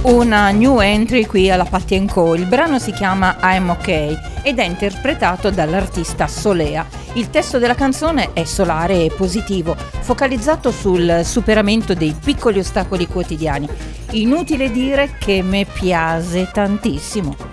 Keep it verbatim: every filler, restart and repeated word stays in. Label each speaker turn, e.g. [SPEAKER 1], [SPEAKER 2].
[SPEAKER 1] Una new entry qui alla Patti and Co. Il brano si chiama I'm OK ed è interpretato dall'artista Solea. Il testo della canzone è solare e positivo, focalizzato sul superamento dei piccoli ostacoli quotidiani. Inutile dire che me piace tantissimo.